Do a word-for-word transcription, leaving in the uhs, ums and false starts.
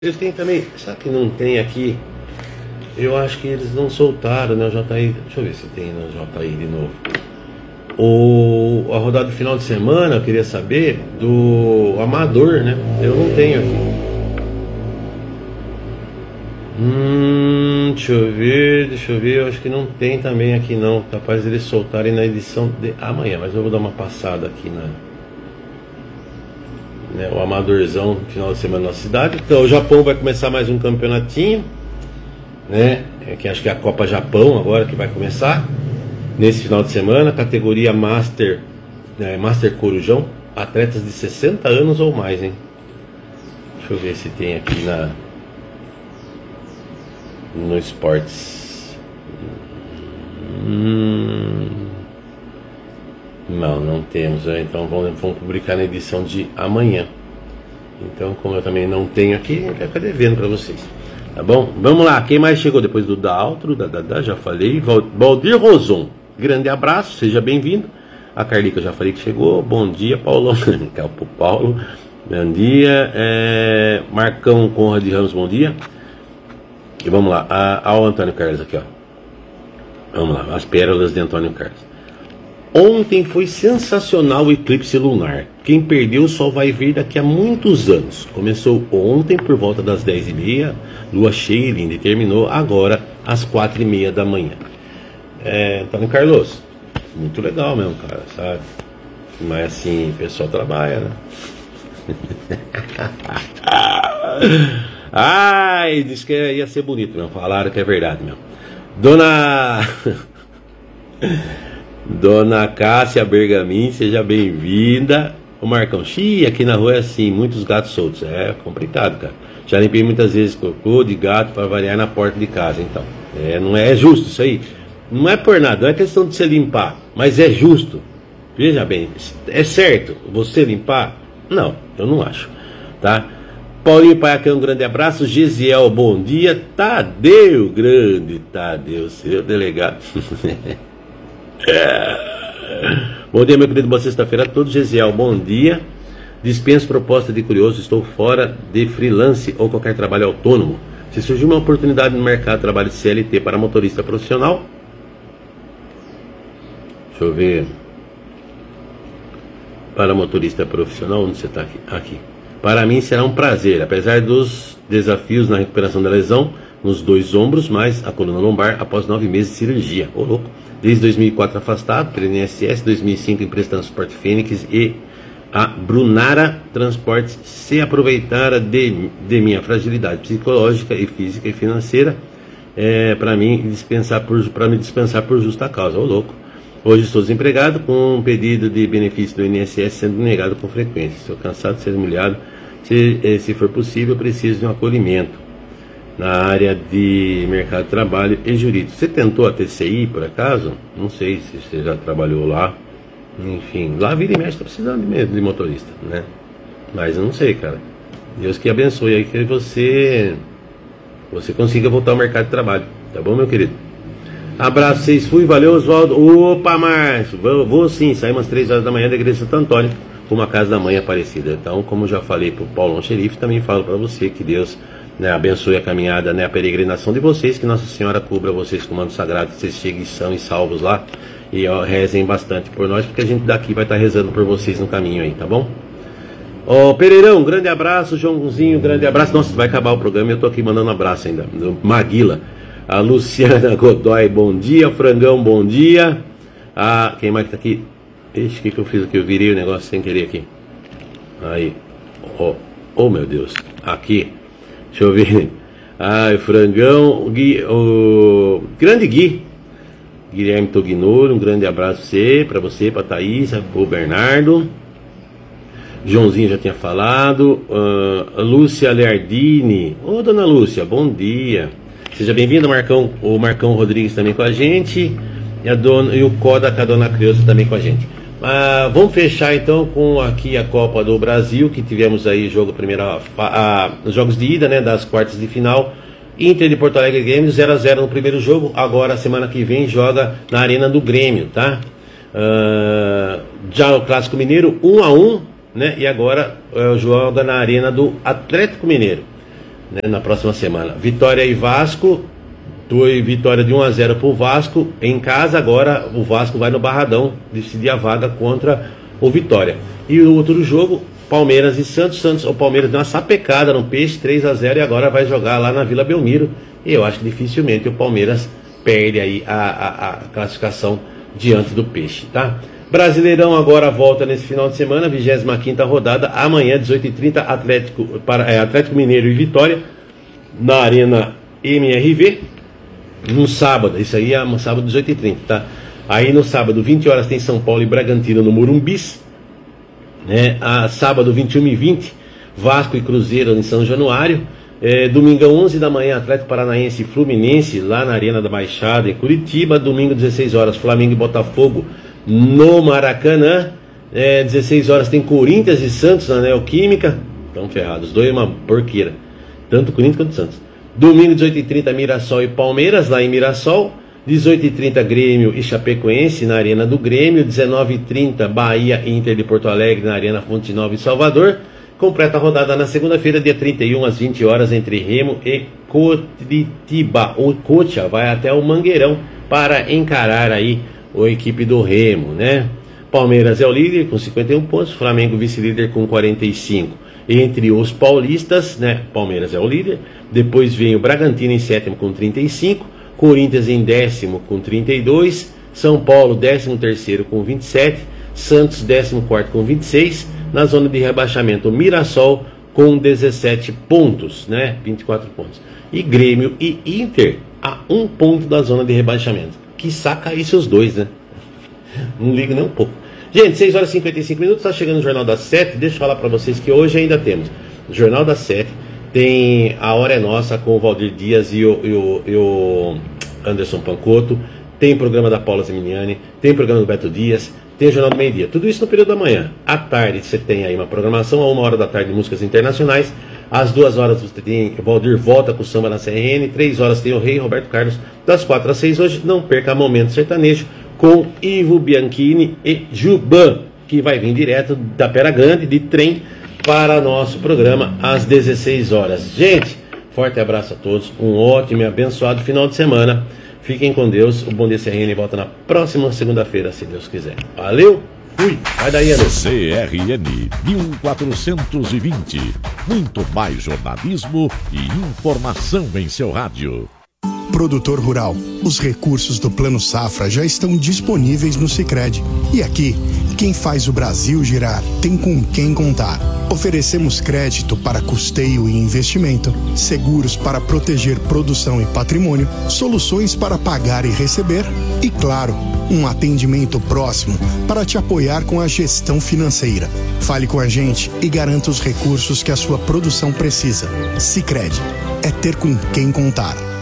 Eles têm também, sabe que não tem aqui? Eu acho que eles não soltaram, né? O J I, deixa eu ver se tem no J I de novo. O, a rodada do final de semana, eu queria saber do Amador, né? Eu não tenho aqui. Hum, deixa eu ver, deixa eu ver. Eu acho que não tem também aqui não. Capaz eles soltarem na edição de amanhã, mas eu vou dar uma passada aqui na. Né, o Amadorzão final de semana na cidade. Então o Japão vai começar mais um campeonatinho, né? É, que acho que é a Copa Japão agora que vai começar nesse final de semana, categoria Master, né, Master Corujão, atletas de sessenta anos ou mais, hein? Deixa eu ver se tem aqui na no esportes. Hum, Não, não temos, né? Então vamos, vamos publicar na edição de amanhã. Então, como eu também não tenho aqui, eu ficar devendo para vocês. Tá bom? Vamos lá, quem mais chegou depois do da outro, da, da, da já falei. Valdir Roson, grande abraço, seja bem-vindo. A Carlica, eu já falei que chegou. Bom dia, Paulo. Que é o Paulo. Bom dia. É... Marcão Conrad Ramos, bom dia. E vamos lá, a, ao Antônio Carlos aqui, ó. Vamos lá, as pérolas de Antônio Carlos. Ontem foi sensacional o eclipse lunar. Quem perdeu só vai ver daqui a muitos anos. Começou ontem por volta das dez e meia, lua cheia e linda, e terminou agora às quatro e meia da manhã. É, Antônio Carlos, muito legal mesmo, cara, sabe? Mas assim, o pessoal trabalha, né? Ai, disse que ia ser bonito mesmo. Falaram que é verdade mesmo. Dona... Dona Cássia Bergamin, seja bem-vinda. Ô Marcão, xii, aqui na rua é assim, muitos gatos soltos. É complicado, cara. Já limpei muitas vezes cocô de gato para variar na porta de casa, então. É, não é, é justo isso aí. Não é por nada, não é questão de você limpar, mas é justo. Veja bem, é certo você limpar? Não, eu não acho, tá? Paulinho Paiacão, um grande abraço. Gesiel, bom dia. Tadeu, grande Tadeu, seu delegado. Bom dia, meu querido, boa sexta-feira a todos. Gesiel, bom dia. Dispenso proposta de curioso, estou fora de freelance ou qualquer trabalho autônomo. Se surgir uma oportunidade no mercado de trabalho de C L T para motorista profissional, deixa eu ver, para motorista profissional, onde você está aqui? Aqui. Para mim será um prazer, apesar dos desafios na recuperação da lesão nos dois ombros, mais a coluna lombar após nove meses de cirurgia. Ô louco. Desde dois mil e quatro afastado pelo I N S S, dois mil e cinco empresa Transporte Fênix e a Brunara Transportes se aproveitara de, de minha fragilidade psicológica e física e financeira é, para mim dispensar por para me dispensar por justa causa. Ô louco. Hoje estou desempregado com um pedido de benefício do I N S S sendo negado com frequência. Estou cansado de ser humilhado. Se, se for possível, preciso de um acolhimento na área de mercado de trabalho e jurídico. Você tentou a T C I, por acaso? Não sei se você já trabalhou lá. Enfim, lá vira e mexe, está precisando de, de motorista, né? Mas eu não sei, cara. Deus que abençoe aí que você, você consiga voltar ao mercado de trabalho. Tá bom, meu querido? Abraço, vocês fui, valeu, Oswaldo. Opa, Márcio, vou, vou sim, saímos às três horas da manhã da igreja de Santo Antônio, com uma casa da mãe Aparecida. Então, como já falei pro Paulão Xerife, também falo para você que Deus, né, abençoe a caminhada, né, a peregrinação de vocês, que Nossa Senhora cubra vocês com o manto sagrado, que vocês cheguem são e salvos lá, e ó, rezem bastante por nós, porque a gente daqui vai estar rezando por vocês no caminho aí, tá bom? Ó, Pereirão, grande abraço. Joãozinho, grande abraço. Nossa, vai acabar o programa e eu tô aqui mandando um abraço ainda. Maguila. A Luciana Godoy, bom dia. Frangão, bom dia. A, quem mais que tá aqui? Ixi, o que que eu fiz aqui? Eu virei o negócio sem querer aqui. Aí. Ó, oh, meu Deus. Aqui. Deixa eu ver. Ai, Frangão. Gui, o grande Gui. Guilherme Tognoro, um grande abraço pra você, pra você, pra Thaís, pro Bernardo. Joãozinho já tinha falado. Uh, Lúcia Leardini. Ô, dona Lúcia, bom dia. Seja bem-vinda, Marcão. O Marcão Rodrigues também com a gente. E, a dona, e o Coda com a dona Creuza também com a gente. Uh, vamos fechar então com aqui a Copa do Brasil, que tivemos aí jogo primeira, a, os jogos de ida, né, das quartas de final. Inter de Porto Alegre Grêmio, zero a zero no primeiro jogo. Agora, semana que vem, joga na Arena do Grêmio, tá? Uh, já o Clássico Mineiro, um a um, né? E agora uh, joga na Arena do Atlético Mineiro. né, na próxima semana. Vitória e Vasco, foi vitória de um a zero para o Vasco em casa. Agora o Vasco vai no Barradão decidir a vaga contra o Vitória. E o outro jogo, Palmeiras e Santos. Santos, o Palmeiras deu uma sapecada no Peixe, três a zero, e agora vai jogar lá na Vila Belmiro. E eu acho que dificilmente o Palmeiras perde aí a, a, a classificação diante do Peixe, tá? Brasileirão agora volta nesse final de semana, vigésima quinta rodada, amanhã, dezoito e trinta, Atlético, para, é, Atlético Mineiro e Vitória, na Arena M R V. No sábado, isso aí é no sábado, dezoito e trinta, tá? Aí no sábado, vinte horas, tem São Paulo e Bragantino no Morumbis, né? A sábado, vinte e uma e vinte, Vasco e Cruzeiro em São Januário. É, domingão, onze da manhã, Atlético Paranaense e Fluminense, lá na Arena da Baixada, em Curitiba. Domingo, dezesseis horas, Flamengo e Botafogo no Maracanã. É, dezesseis horas tem Corinthians e Santos na Neoquímica. Estão ferrados, os dois é uma porqueira, tanto Corinthians quanto Santos. Domingo, dezoito e trinta, Mirassol e Palmeiras, lá em Mirassol. dezoito e trinta, Grêmio e Chapecoense, na Arena do Grêmio. dezenove e trinta, Bahia e Inter de Porto Alegre, na Arena Fonte Nova, em Salvador. Completa a rodada na segunda-feira, dia trinta e um, às vinte horas, entre Remo e Coritiba. O Cotia vai até o Mangueirão para encarar aí a equipe do Remo, né? Palmeiras é o líder com cinquenta e um pontos, Flamengo vice-líder com quarenta e cinco. Entre os paulistas, né? Palmeiras é o líder, depois vem o Bragantino em sétimo com trinta e cinco, Corinthians em décimo com trinta e dois, São Paulo décimo terceiro com vinte e sete, Santos décimo quarto com vinte e seis, na zona de rebaixamento Mirassol com dezessete pontos, né? vinte e quatro pontos. E Grêmio e Inter a um ponto da zona de rebaixamento. Que saca isso os dois, né? Não ligo nem um pouco. Gente, seis horas e cinquenta e cinco minutos, está chegando o Jornal das sete. Deixa eu falar para vocês que hoje ainda temos o Jornal das sete, tem A Hora é Nossa com o Valdir Dias e o, e o, e o Anderson Pancotto, tem programa da Paula Zeminiani, tem programa do Beto Dias, tem o Jornal do Meio Dia, tudo isso no período da manhã. À tarde você tem aí uma programação, a uma hora da tarde de músicas internacionais, às duas horas você tem o Valdir volta com o Samba na C R N, três horas tem o Rei Roberto Carlos, das quatro às seis hoje, não perca Momento Sertanejo, com Ivo Bianchini e Juban, que vai vir direto da Pera Grande, de trem, para nosso programa às dezesseis horas. Gente, forte abraço a todos, um ótimo e abençoado final de semana. Fiquem com Deus. O Bom Dia C R N volta na próxima segunda-feira, se Deus quiser. Valeu, fui. Vai daí, Anderson. C R N mil quatrocentos e vinte. Muito mais jornalismo e informação em seu rádio. Produtor rural, os recursos do Plano Safra já estão disponíveis no Sicredi. E aqui, quem faz o Brasil girar tem com quem contar. Oferecemos crédito para custeio e investimento, seguros para proteger produção e patrimônio, soluções para pagar e receber e, claro, um atendimento próximo para te apoiar com a gestão financeira. Fale com a gente e garanta os recursos que a sua produção precisa. Sicredi, é ter com quem contar.